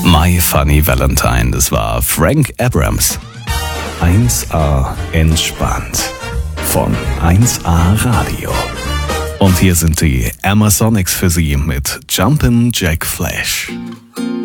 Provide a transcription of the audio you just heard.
My Funny Valentine, das war Frank Abrams. 1A entspannt von 1A Radio. Und hier sind die Amazonics für Sie mit Jumpin' Jack Flash.